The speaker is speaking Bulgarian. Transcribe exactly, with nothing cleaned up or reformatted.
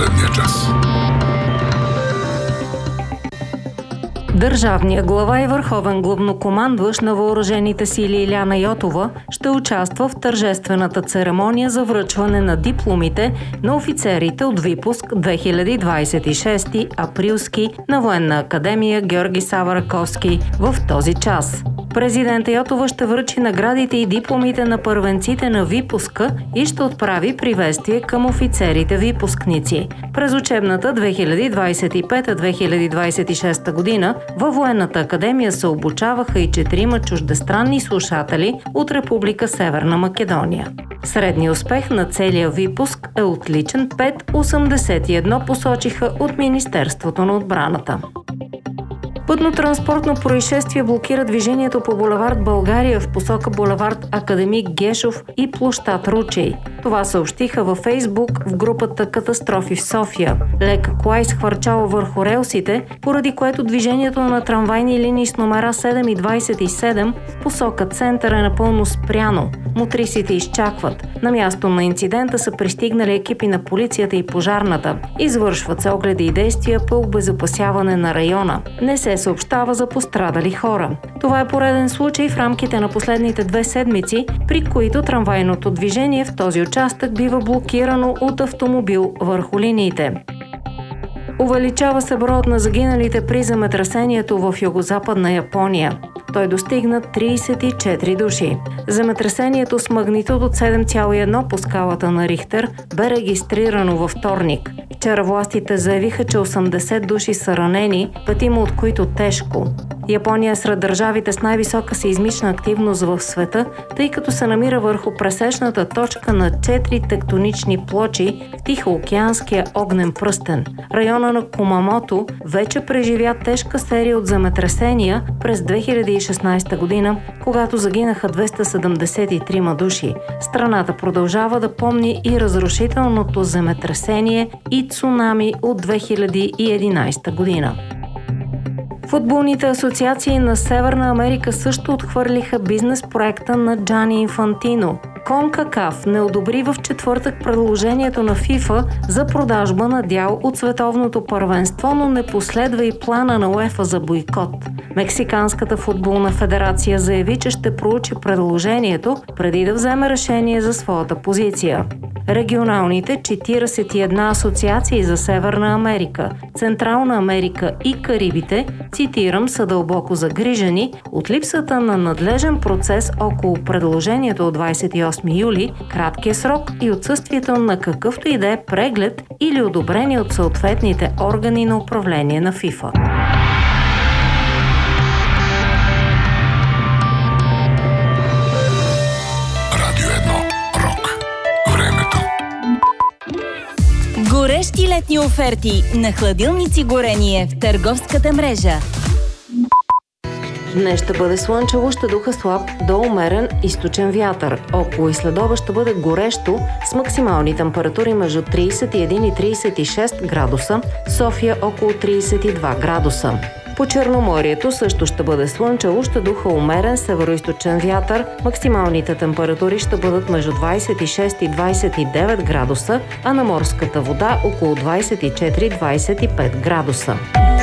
последния час. Държавният глава и върховен главнокомандващ на въоръжените сили Илияна Йотова ще участва в тържествената церемония за връчване на дипломите на офицерите от випуск две хиляди двадесет и шеста априлски на Военна академия Георги Сава Раковски в този час. Президент Йотова ще връчи наградите и дипломите на първенците на випуска и ще отправи приветствие към офицерите випускници. През учебната две хиляди двадесет и пета - две хиляди двадесет и шеста година във Военната академия се обучаваха и четирима чуждестранни слушатели от Република Северна Македония. Средният успех на целия випуск е отличен – пет цяло осемдесет и едно посочиха от Министерството на отбраната. Пътно-транспортно происшествие блокира движението по булевард България в посока булевард Академик Гешов и площад Ручей. Това съобщиха във Фейсбук в групата Катастрофи в София. Лека кола изхвърчала върху релсите, поради което движението на трамвайни линии с номера седем и двадесет и седем в посока център е напълно спряно. Мотрисите изчакват. На място на инцидента са пристигнали екипи на полицията и пожарната. Извършват се огледи и действия по обезопасяване на района. Не се съобщава за пострадали хора. Това е пореден случай в рамките на последните две седмици, при които трамвайното движение в този участък бива блокирано от автомобил върху линиите. Увеличава се броят на загиналите при земетресението в югозападна Япония. Той достигна тридесет и четири души. Земетресението с магнитуд от седем цяло и едно по скалата на Рихтер бе регистрирано във вторник. Вчера властите заявиха, че осемдесет души са ранени, петима от които тежко. Япония е сред държавите с най-висока сеизмична активност в света, тъй като се намира върху пресечната точка на четири тектонични плочи в Тихоокеанския огнен пръстен. Района на Кумамото вече преживя тежка серия от земетресения през две хиляди и шестнадесета година, когато загинаха двеста седемдесет и трима души. Страната продължава да помни и разрушителното земетресение и цунами от две хиляди и единадесета година. Футболните асоциации на Северна Америка също отхвърлиха бизнес проекта на Джани Инфантино. Конкакаф не одобри в четвъртък предложението на ФИФА за продажба на дял от световното първенство, но не последва и плана на УЕФА за бойкот. Мексиканската футболна федерация заяви, че ще проучи предложението преди да вземе решение за своята позиция. Регионалните четиридесет и една асоциации за Северна Америка, Централна Америка и Карибите, цитирам, са дълбоко загрижени от липсата на надлежен процес около предложението от двадесет и осми юли, краткия срок и отсъствието на какъвто и да е преглед или одобрение от съответните органи на управление на ФИФА. Горещи летни оферти на хладилници Горение в търговската мрежа. Днес ще бъде слънчево, ще духа слаб до умерен източен вятър. Около и следоба ще бъде горещо с максимални температури между тридесет и един и тридесет и шест градуса, София около тридесет и два градуса. По Черноморието също ще бъде слънчево, ще духа умерен североизточен вятър, максималните температури ще бъдат между двадесет и шест и двадесет и девет градуса, а на морската вода около двадесет и четири до двадесет и пет градуса.